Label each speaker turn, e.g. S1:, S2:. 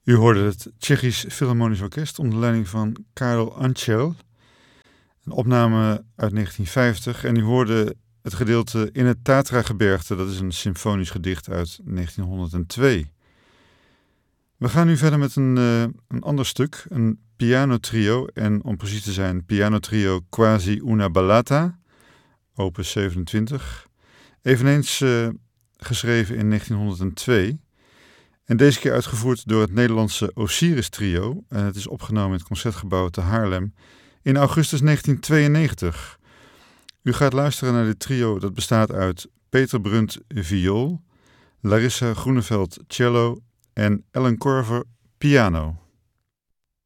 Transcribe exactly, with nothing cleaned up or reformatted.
S1: U hoorde het Tsjechisch Philharmonisch Orkest onder leiding van Karel Ančer. Een opname uit negentien vijftig. En u hoorde het gedeelte In het Tatra-gebergte. Dat is een symfonisch gedicht uit negentienhonderdtwee. We gaan nu verder met een, uh, een ander stuk. Een pianotrio. En om precies te zijn, pianotrio Quasi una ballata. Opus zevenentwintig. Eveneens uh, geschreven in negentienhonderdtwee. En deze keer uitgevoerd door het Nederlandse Osiris Trio. En het is opgenomen in het Concertgebouw te Haarlem in augustus negentien tweeënnegentig. U gaat luisteren naar dit trio dat bestaat uit Peter Brunt viool, Larissa Groeneveld cello en Ellen Korver piano.